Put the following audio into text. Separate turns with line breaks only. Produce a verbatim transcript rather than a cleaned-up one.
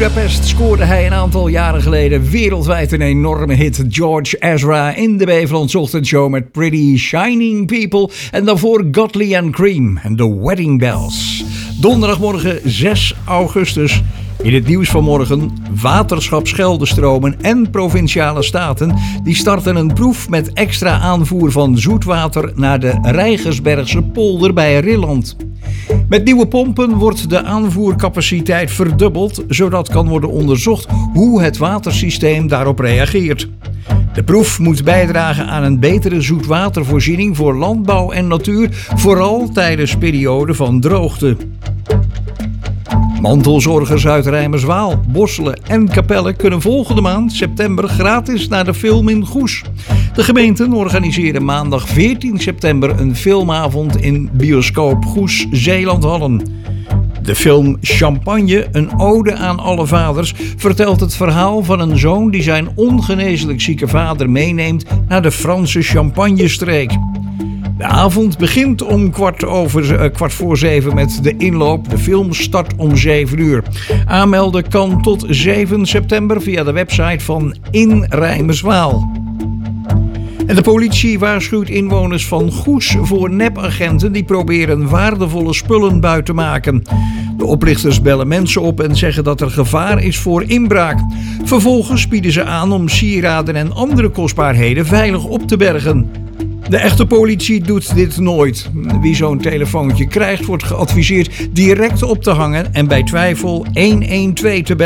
Budapest scoorde hij een aantal jaren geleden wereldwijd een enorme hit. George Ezra in de Beverlandse ochtendshow met Pretty Shining People. En daarvoor Godley and Cream en The Wedding Bells. Donderdagmorgen zes augustus. In het nieuws van morgen, Waterschap Scheldestromen en Provinciale Staten die starten een proef met extra aanvoer van zoetwater naar de Rijgersbergse polder bij Rilland. Met nieuwe pompen wordt de aanvoercapaciteit verdubbeld, zodat kan worden onderzocht hoe het watersysteem daarop reageert. De proef moet bijdragen aan een betere zoetwatervoorziening voor landbouw en natuur, vooral tijdens perioden van droogte. Mantelzorgers uit Rijmerswaal, Bosselen en Capelle kunnen volgende maand, september, gratis naar de film in Goes. De gemeenten organiseren maandag veertien september een filmavond in bioscoop Goes Zeelandhallen. De film Champagne, een ode aan alle vaders, vertelt het verhaal van een zoon die zijn ongeneeslijk zieke vader meeneemt naar de Franse Champagne-streek. De avond begint om kwart, over, uh, kwart voor zeven met de inloop. De film start om zeven uur. Aanmelden kan tot zeven september via de website van In Rijmerswaal. En de politie waarschuwt inwoners van Goes voor nepagenten die proberen waardevolle spullen buit te maken. De oplichters bellen mensen op en zeggen dat er gevaar is voor inbraak. Vervolgens bieden ze aan om sieraden en andere kostbaarheden veilig op te bergen. De echte politie doet dit nooit. Wie zo'n telefoontje krijgt, wordt geadviseerd direct op te hangen en bij twijfel honderdtwaalf te bellen.